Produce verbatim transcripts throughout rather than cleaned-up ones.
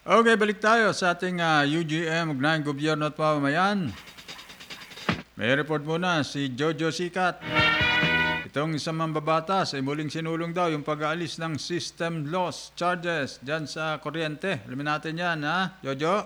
Okay, balik tayo sa ating ah, U G M, Ugnayang Gobyerno at Pamamayan. May report muna si Jojo Sikat. Itong isang mambabatas ay muling sinulong daw yung pag-aalis ng system loss charges dyan sa kuryente. Alamin natin yan, ha, Jojo?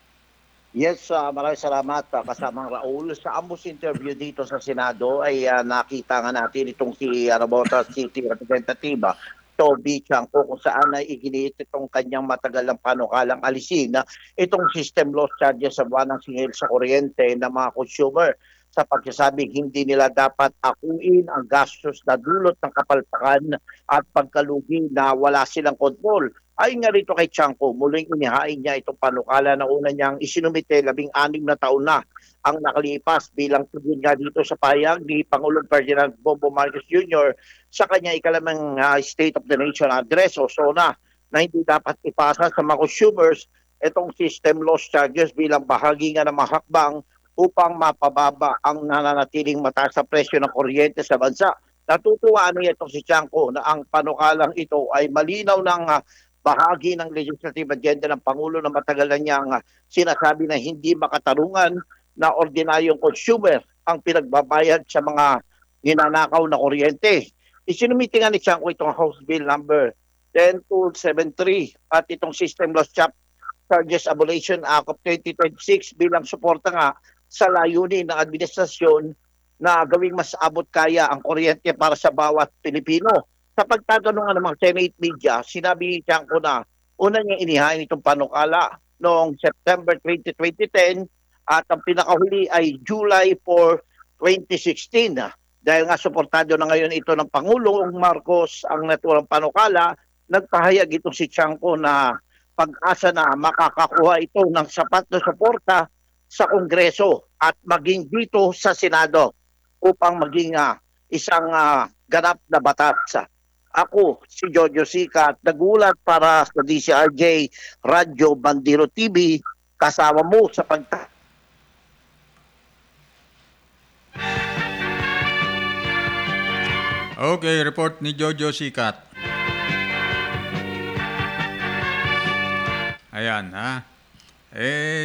Yes, ah, maraming salamat ah, kasamang Raul. Sa ambos interview dito sa Senado ay ah, nakita nga natin itong si Arabota City Representative ah, Toby Chanco kung saan ay iginiit itong kanyang matagal ng panukalang alisin na itong system loss charges sa buwan ng singil sa kuryente ng mga consumer sa pagsasabing hindi nila dapat akuin ang gastos na dulot ng kapalpakan at pagkalugi na wala silang kontrol. Ayon nga rito kay Chanco, muling inihain niya itong panukala na una niyang isinumite labing anim na taon na ang nakalipas bilang tugon nga dito sa payag ni Pangulong Ferdinand Bongbong Marcos Junior sa kanya ikalamang uh, State of the Nation Address o SONA na hindi dapat ipasa sa mga consumers itong system loss charges bilang bahagi nga ng mga hakbang upang mapababa ang nananatiling mataas sa presyo ng kuryente sa bansa. Natutuwa niya itong si Chanco na ang panukalang ito ay malinaw ng uh, bahagi ng legislative agenda ng Pangulo na matagal na niyang uh, sinasabi na hindi makatarungan na ordinaryong consumer ang pinagbabayad sa mga ninanakaw na kuryente. Isinumiti nga ni Chanco itong House Bill number one zero two seven three at itong System Loss Charges Abolition Act of twenty twenty-six bilang suporta nga sa layunin ng administrasyon na gawing mas abot kaya ang kuryente para sa bawat Pilipino. Sa pagtatanungan ng mga Senate media, sinabi ni Chanco na una niyang inihain itong panukala noong September twenty ten at ang pinakahuli ay July fourth, twenty sixteen. Dahil nga suportado na ngayon ito ng Pangulong Marcos ang naturang panukala, nagpahayag itong si Chanco na pag-asa na makakakuha ito ng sapat na suporta sa Kongreso at maging dito sa Senado upang maging uh, isang uh, ganap na batas. Ako, si Jojo Sikat, nagulat para sa D C R J Radyo Bandero T V, kasama mo sa pagta... Okay, report ni Jojo Sikat. Ayan, ha? Eh...